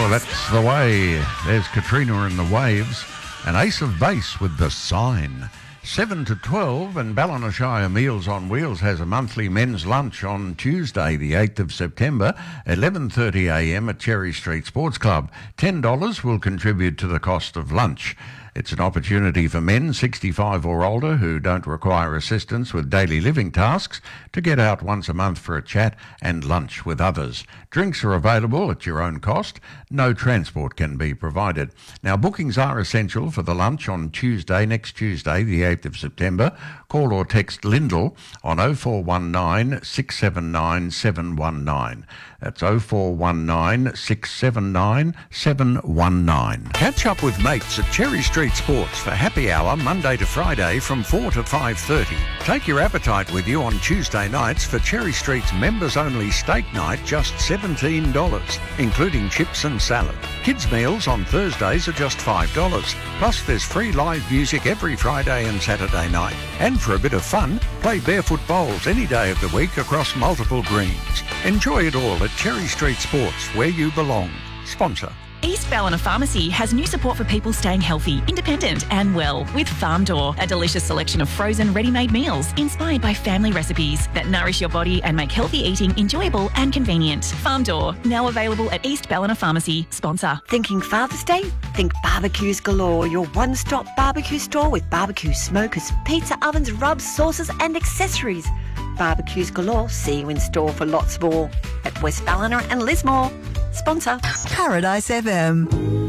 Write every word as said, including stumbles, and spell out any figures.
Oh, that's the way. There's Katrina and the Waves. An Ace of Base with The Sign. seven to twelve, and Ballinashire Meals on Wheels has a monthly men's lunch on Tuesday, the eighth of September, eleven thirty a m at Cherry Street Sports Club. ten dollars will contribute to the cost of lunch. It's an opportunity for men sixty-five or older who don't require assistance with daily living tasks to get out once a month for a chat and lunch with others. Drinks are available at your own cost. No transport can be provided. Now, bookings are essential for the lunch on Tuesday, next Tuesday, the eighth of September. Call or text Lyndall on oh four one nine, six seven nine, seven one nine. That's oh four one nine, six seven nine, seven one nine. Catch up with mates at Cherry Street Sports for happy hour Monday to Friday from four to five thirty. Take your appetite with you on Tuesday nights for Cherry Street's members-only steak night, just seventeen dollars, including chips and salad. Kids' meals on Thursdays are just five dollars. Plus, there's free live music every Friday and Saturday night. And for a bit of fun, play barefoot bowls any day of the week across multiple greens. Enjoy it all at Cherry Street Sports, where you belong. Sponsor. East Ballina Pharmacy has new support for people staying healthy, independent and well with Farm Door, a delicious selection of frozen ready-made meals inspired by family recipes that nourish your body and make healthy eating enjoyable and convenient. Farm Door, now available at East Ballina Pharmacy. Sponsor. Thinking Father's Day? Think Barbecues Galore, your one-stop barbecue store with barbecue smokers, pizza ovens, rubs, sauces and accessories. Barbecues Galore, see you in store for lots more at West Ballina and Lismore. Sponsor. Paradise F M.